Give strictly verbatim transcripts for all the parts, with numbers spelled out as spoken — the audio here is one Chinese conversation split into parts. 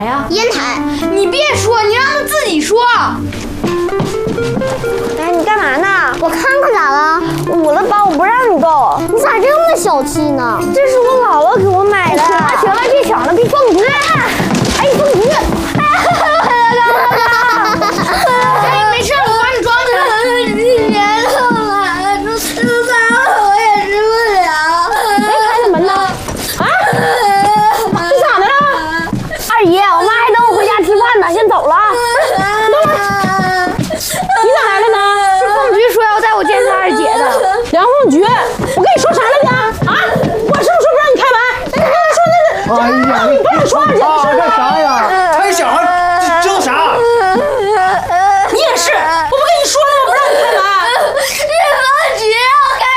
呀？ 烟台。 你别说，你让他自己说。 哎，你干嘛呢？我看看咋了？我的包我不让你动。你咋这么小气呢？这是我姥姥给我买的。行了行了，别抢了，别放出去！哎，放出去！ 哎，没事，我帮你装着。 你别动了，这吃饭我也吃不了。 哎，开门呢？啊？你咋的了？二姨，我妈还等我回家吃饭呢，先走了。你咋来了呢？ 是凤菊说要带我见他二姐的。 梁凤菊，我跟你说啥了呢？啊，我是不是说不让你开门？我跟你说那是， 哎呀， 你不让说二姐啊，干啥呀？开小孩争啥？ 你也是，我不跟你说了吗？不让你开门。 是凤菊让我开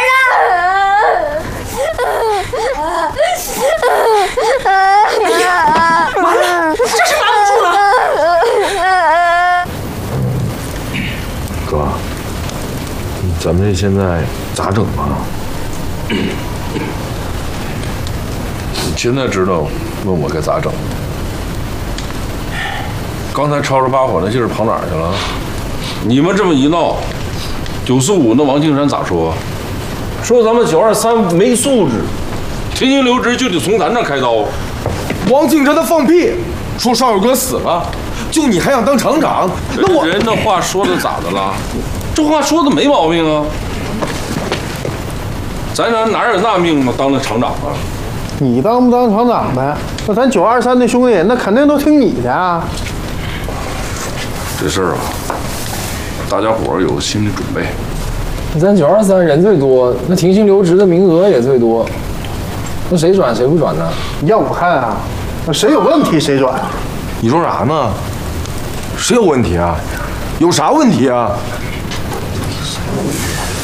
门完了，这是瞒不住了。 哥，咱们现在咋整啊？你现在知道问我该咋整？刚才吵吵把火那劲儿跑哪儿去了？你们这么一闹，九四五那王庆山咋说？说咱们九二三没素质，停薪留职就得从咱这开刀。 王庆山他放屁，说少友哥死了，就你还想当厂长？那我人的话说的咋的了？这话说的没毛病啊。咱哪哪有那命呢？当了厂长啊？ 你当不当厂长呗？那咱九二三的兄弟，那肯定都听你的啊。 这事儿啊，大家伙儿有心理准备。 咱九二三人最多，那停薪留职的名额也最多，那谁转谁不转呢？ 要我看啊，那谁有问题谁转。 你说啥呢？谁有问题啊？有啥问题啊？